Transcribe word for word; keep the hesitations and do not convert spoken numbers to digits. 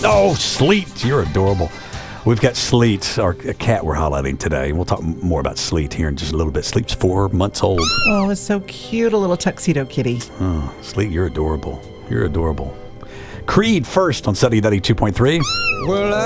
Oh, Sleet, you're adorable. We've got Sleet, our cat we're highlighting today. We'll talk more about Sleet here in just a little bit. Sleet's four months old. Oh, it's so cute, a little tuxedo kitty. Oh, Sleet, you're adorable. You're adorable. Creed first on Sunny ninety-two point three. Well,